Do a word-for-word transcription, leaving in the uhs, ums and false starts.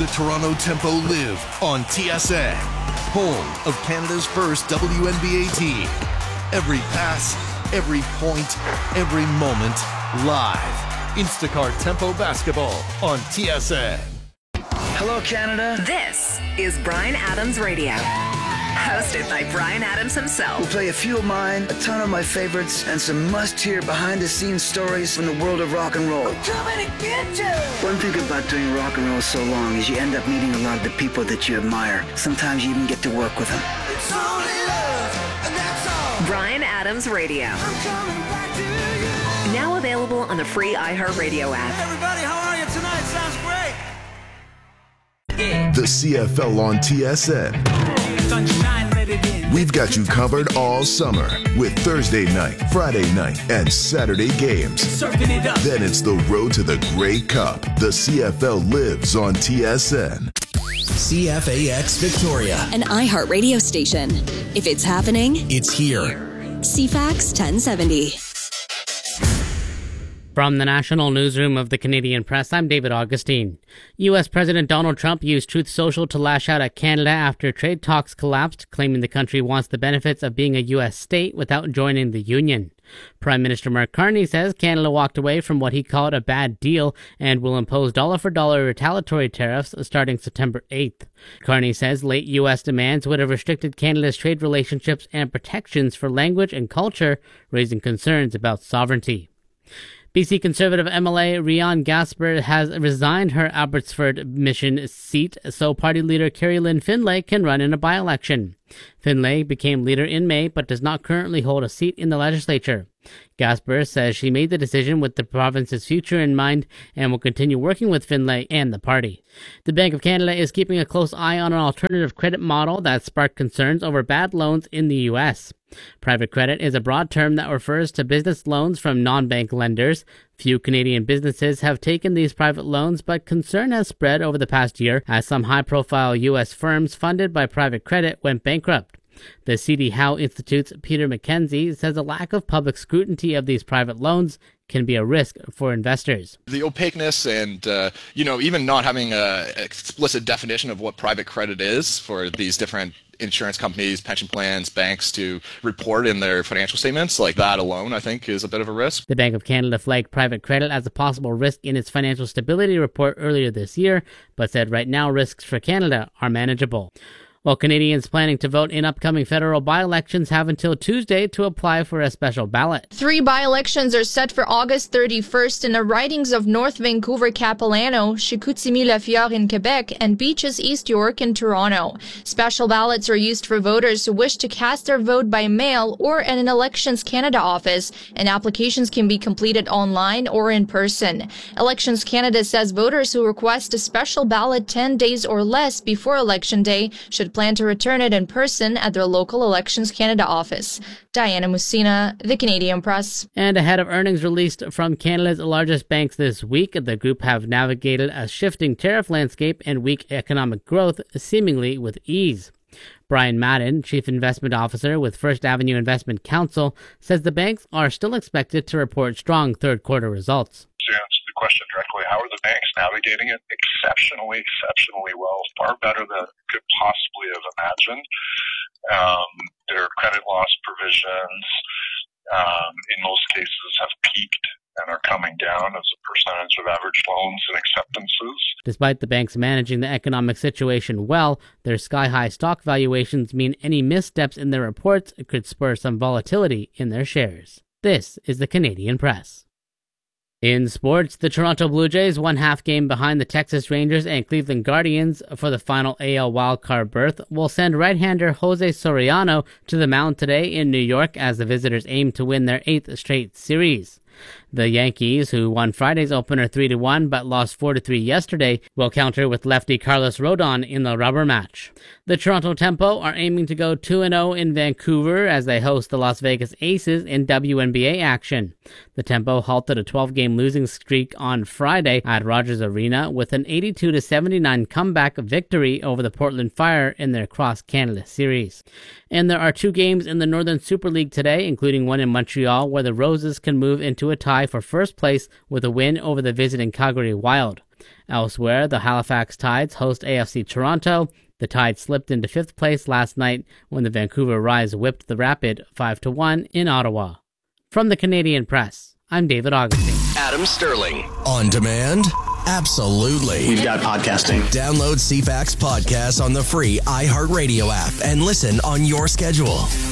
The Toronto Tempo live on T S N, home of Canada's first W N B A team. Every pass, every point, every moment, live. Instacart Tempo Basketball on T S N. Hello, Canada. This is Bryan Adams Radio. Hosted by Bryan Adams himself. We'll play a few of mine, a ton of my favorites, and some must-hear behind-the-scenes stories from the world of rock and roll. I'm coming to get you! One thing about doing rock and roll so long is you end up meeting a lot of the people that you admire. Sometimes you even get to work with them. It's only love, and that's all. Bryan Adams Radio. I'm coming back to you. Now available on the free iHeartRadio app. Hey everybody, how are you tonight? Sounds great. The C F L on T S N. We've got you covered all summer with Thursday night, Friday night, and Saturday games. Then it's the road to the Grey Cup. The C F L lives on T S N. C F A X Victoria, an iHeart radio station. If it's happening, it's here. C FAX ten seventy. From the National Newsroom of the Canadian Press, I'm David Augustine. U S President Donald Trump used Truth Social to lash out at Canada after trade talks collapsed, claiming the country wants the benefits of being a U S state without joining the Union. Prime Minister Mark Carney says Canada walked away from what he called a bad deal and will impose dollar-for-dollar retaliatory tariffs starting September eighth. Carney says late U S demands would have restricted Canada's trade relationships and protections for language and culture, raising concerns about sovereignty. B C Conservative M L A Rian Gasper has resigned her Abbotsford Mission seat so party leader Carrie Lynn Finlay can run in a by-election. Finlay became leader in May but does not currently hold a seat in the legislature. Gasper says she made the decision with the province's future in mind and will continue working with Finlay and the party. The Bank of Canada is keeping a close eye on an alternative credit model that sparked concerns over bad loans in the U S. Private credit is a broad term that refers to business loans from non-bank lenders. Few Canadian businesses have taken these private loans, but concern has spread over the past year as some high-profile U S firms funded by private credit went bankrupt. The C D Howe Institute's Peter McKenzie says a lack of public scrutiny of these private loans can be a risk for investors. The opaqueness and, uh, you know, even not having an explicit definition of what private credit is for these different insurance companies, pension plans, banks to report in their financial statements, like that alone, I think, is a bit of a risk. The Bank of Canada flagged private credit as a possible risk in its financial stability report earlier this year, but said right now risks for Canada are manageable. While Canadians planning to vote in upcoming federal by-elections have until Tuesday to apply for a special ballot. Three by-elections are set for August thirty-first in the ridings of North Vancouver Capilano, Chicoutimi-Lafière in Quebec, and Beaches East York in Toronto. Special ballots are used for voters who wish to cast their vote by mail or at an Elections Canada office, and applications can be completed online or in person. Elections Canada says voters who request a special ballot ten days or less before Election Day should plan to return it in person at their local Elections Canada office. Diana Musina, The Canadian Press. And ahead of earnings released from Canada's largest banks this week, the group have navigated a shifting tariff landscape and weak economic growth seemingly with ease. Brian Madden, Chief Investment Officer with First Avenue Investment Counsel, says the banks are still expected to report strong third-quarter results. To answer the question directly, how are the banks navigating it? Exceptionally, exceptionally well, far better than could possibly have imagined. Um, their credit loss provisions, um, in most cases, have peaked and are coming down as a percentage of average loans and acceptances. Despite the banks managing the economic situation well, their sky-high stock valuations mean any missteps in their reports could spur some volatility in their shares. This is the Canadian Press. In sports, the Toronto Blue Jays, one half game behind the Texas Rangers and Cleveland Guardians for the final A L wildcard berth, will send right-hander Jose Soriano to the mound today in New York as the visitors aim to win their eighth straight series. The Yankees, who won Friday's opener three to one but lost four to three yesterday, will counter with lefty Carlos Rodon in the rubber match. The Toronto Tempo are aiming to go two and oh in Vancouver as they host the Las Vegas Aces in W N B A action. The Tempo halted a twelve-game losing streak on Friday at Rogers Arena with an eighty-two to seventy-nine comeback victory over the Portland Fire in their Cross-Canada series. And there are two games in the Northern Super League today, including one in Montreal where the Roses can move into a tie for first place with a win over the visiting Calgary Wild. Elsewhere, the Halifax Tides host A F C Toronto. The Tides slipped into fifth place last night when the Vancouver Rise whipped the Rapid five to one in Ottawa. From the Canadian Press, I'm David Augustine. Adam Sterling. On demand? Absolutely. We've got podcasting. Download C FAX podcasts on the free iHeartRadio app and listen on your schedule.